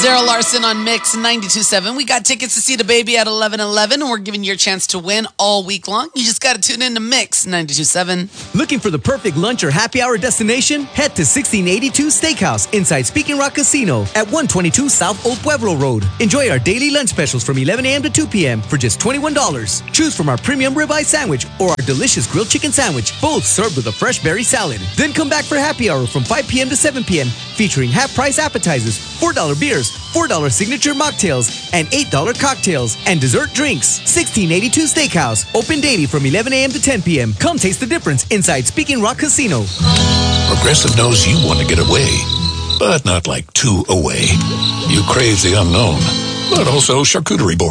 Daryl Larson on Mix 92.7. We got tickets to see the baby at 11:11, and we're giving you a chance to win all week long. You just got to tune in to Mix 92.7. Looking for the perfect lunch or happy hour destination? Head to 1682 Steakhouse inside Speaking Rock Casino at 122 South Old Pueblo Road. Enjoy our daily lunch specials from 11 a.m. to 2 p.m. for just $21. Choose from our premium ribeye sandwich or our delicious grilled chicken sandwich, both served with a fresh berry salad. Then come back for happy hour from 5 p.m. to 7 p.m. featuring half-price appetizers, $4 beers, $4 signature mocktails, and $8 cocktails and dessert drinks. 1682 Steakhouse, open daily from 11 a.m. to 10 p.m. Come taste the difference inside Speaking Rock Casino. Progressive knows you want to get away, but not like too away. You crave the unknown, but also charcuterie board.